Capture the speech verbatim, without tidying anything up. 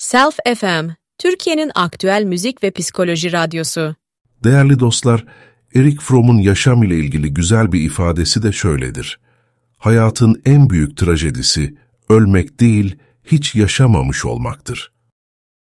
Self F M, Türkiye'nin aktüel müzik ve psikoloji radyosu. Değerli dostlar, Erich Fromm'un yaşam ile ilgili güzel bir ifadesi de şöyledir. Hayatın en büyük trajedisi, ölmek değil, hiç yaşamamış olmaktır.